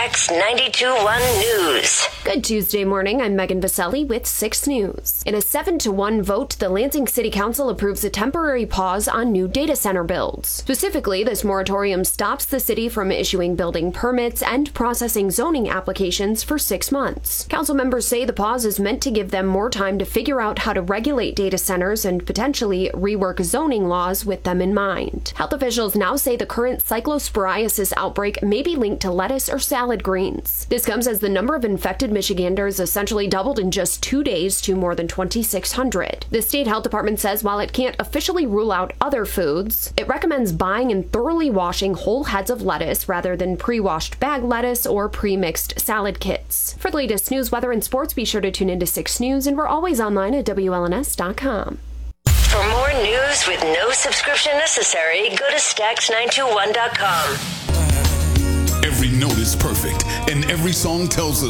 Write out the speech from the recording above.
Stax 92.1 News. Good Tuesday morning. I'm Megan Vaselli with 6 News. In a 7-1 vote, the Lansing City Council approves a temporary pause on new data center builds. Specifically, this moratorium stops the city from issuing building permits and processing zoning applications for 6 months. Council members say the pause is meant to give them more time to figure out how to regulate data centers and potentially rework zoning laws with them in mind. Health officials now say the current cyclosporiasis outbreak may be linked to lettuce or salad greens. This comes as the number of infected Michiganders essentially doubled in just 2 days to more than 2,600. The state health department says while it can't officially rule out other foods, it recommends buying and thoroughly washing whole heads of lettuce rather than pre-washed bag lettuce or pre-mixed salad kits. For the latest news, weather, and sports, be sure to tune into 6 News, and we're always online at WLNS.com. For more news with no subscription necessary, go to Stax921.com. Every note is perfect, and every song tells a